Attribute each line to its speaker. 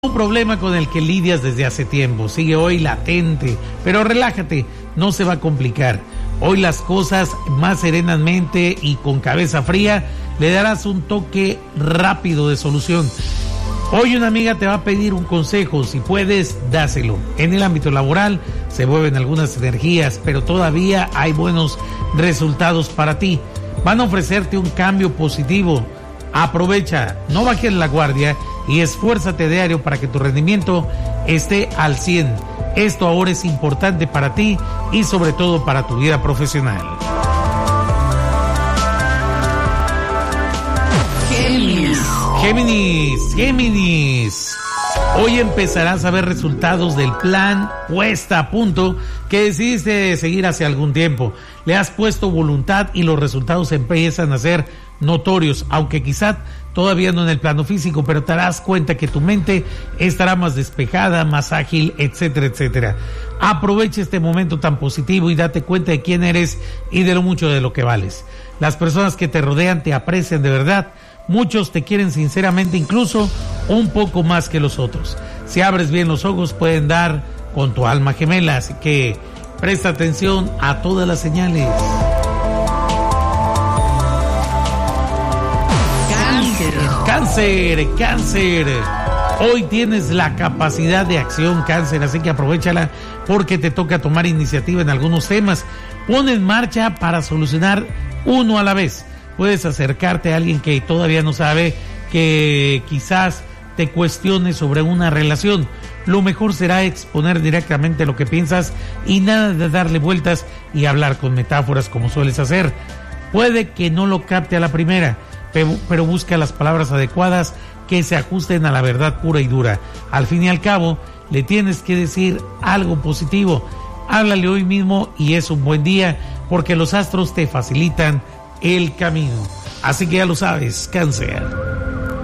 Speaker 1: Un problema con el que lidias desde hace tiempo, sigue hoy latente, pero relájate, no se va a complicar. Hoy las cosas más serenamente y con cabeza fría le darás un toque rápido de solución. Hoy una amiga te va a pedir un consejo, si puedes, dáselo. En el ámbito laboral se mueven algunas energías, pero todavía hay buenos resultados para ti. Van a ofrecerte un cambio positivo. Aprovecha, no bajes la guardia y esfuérzate diario para que tu rendimiento esté al 100. Esto ahora es importante para ti y sobre todo para tu vida profesional. Géminis. Hoy empezarás a ver resultados del plan puesta a punto que decidiste seguir hace algún tiempo. Le has puesto voluntad y los resultados empiezan a ser notorios, aunque quizá todavía no en el plano físico, pero te darás cuenta que tu mente estará más despejada, más ágil, etcétera, etcétera. Aprovecha este momento tan positivo y date cuenta de quién eres y de lo mucho de lo que vales. Las personas que te rodean te aprecian de verdad. Muchos te quieren sinceramente, incluso un poco más que los otros. Si abres bien los ojos, pueden dar con tu alma gemela, así que presta atención a todas las señales. Cáncer. Hoy tienes la capacidad de acción, Cáncer, así que aprovechala porque te toca tomar iniciativa en algunos temas. Pon en marcha para solucionar uno a la vez. Puedes acercarte a alguien que todavía no sabe, que quizás te cuestione sobre una relación. Lo mejor será exponer directamente lo que piensas y nada de darle vueltas y hablar con metáforas como sueles hacer. Puede que no lo capte a la primera, pero busca las palabras adecuadas que se ajusten a la verdad pura y dura. Al fin y al cabo, le tienes que decir algo positivo. Háblale hoy mismo y es un buen día porque los astros te facilitan el camino. Así que ya lo sabes, Cáncer.